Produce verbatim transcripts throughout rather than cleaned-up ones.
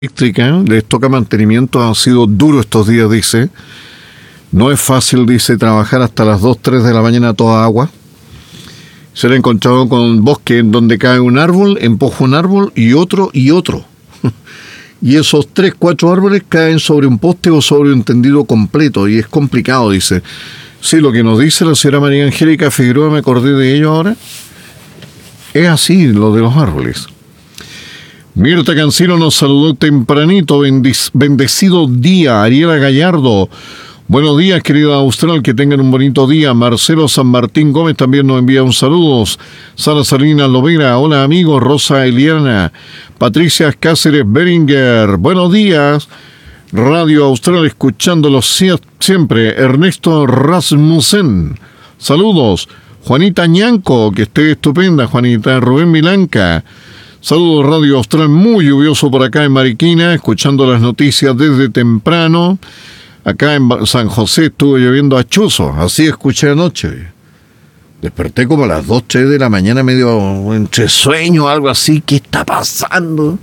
eléctrica, les toca mantenimiento, han sido duros estos días, dice. No es fácil, dice, trabajar hasta las dos, tres de la mañana toda agua. Se le ha encontrado con un bosque en donde cae un árbol, empuja un árbol y otro y otro. Y esos tres, cuatro árboles caen sobre un poste o sobre un tendido completo y es complicado, dice. Sí, lo que nos dice la señora María Angélica Figueroa, me acordé de ello ahora, es así, lo de los árboles. Mirta Cancino nos saludó tempranito, bendic- bendecido día. Ariela Gallardo, buenos días, querida Austral, que tengan un bonito día. Marcelo San Martín Gómez también nos envía un saludo. Sara Salinas Lovera, hola amigos. Rosa Eliana, Patricia Cáceres Beringer, buenos días. Radio Austral, escuchándolos siempre. Ernesto Rasmussen, saludos. Juanita Ñanco, que esté estupenda, Juanita. Rubén Milanca, saludos. Radio Austral, muy lluvioso por acá en Mariquina, escuchando las noticias desde temprano. Acá en San José estuvo lloviendo a chuzos, así escuché anoche. Desperté como a las dos, tres de la mañana, medio entre sueño, algo así. ¿Qué está pasando?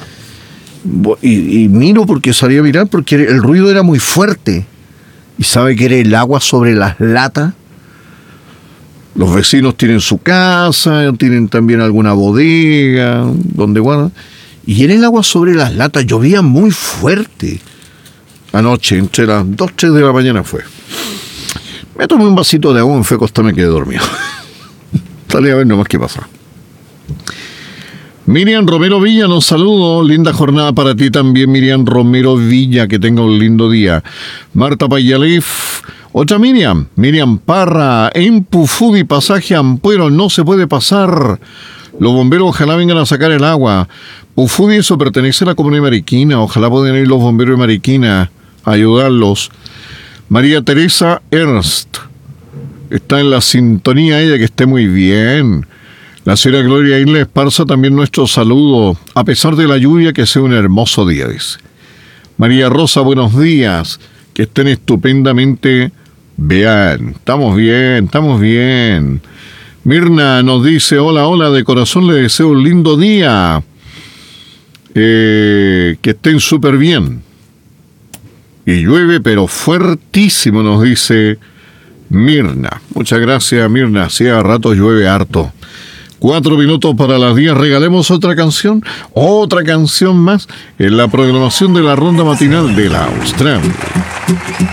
Y, y miro porque salí a mirar porque el ruido era muy fuerte. ¿Y sabe que era el agua sobre las latas? Los vecinos tienen su casa, tienen también alguna bodega donde guardan. Y era el agua sobre las latas, llovía muy fuerte. Anoche, entre las dos, tres de la mañana fue. Me tomé un vasito de agua, me fui a acostar, me quedé dormido. Salí a ver nomás qué pasa. Miriam Romero Villa, nos saludo. Linda jornada para ti también, Miriam Romero Villa. Que tenga un lindo día. Marta Payalif. Otra Miriam. Miriam Parra. En Pufudi, pasaje Ampuero. No se puede pasar. Los bomberos ojalá vengan a sacar el agua. Pufudi, eso pertenece a la comunidad de Mariquina. Ojalá puedan ir los bomberos de Mariquina a ayudarlos. María Teresa Ernst. Está en la sintonía ella, que esté muy bien. La señora Gloria Isla Esparza, también nuestro saludo, a pesar de la lluvia, que sea un hermoso día, dice. María Rosa, buenos días, que estén estupendamente bien. Estamos bien, estamos bien. Mirna nos dice, hola, hola, de corazón le deseo un lindo día. Eh, que estén súper bien. Y llueve, pero fuertísimo, nos dice Mirna. Muchas gracias, Mirna. Sí, a rato llueve harto. Cuatro minutos para las diez. Regalemos otra canción, otra canción más en la programación de la ronda matinal de la Austral.